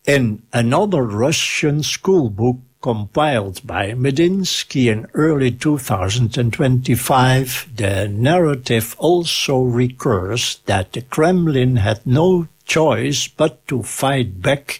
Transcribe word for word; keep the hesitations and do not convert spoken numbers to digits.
In another Russian schoolbook compiled by Medinsky in early two thousand twenty-five, the narrative also recurs that the Kremlin had no choice but to fight back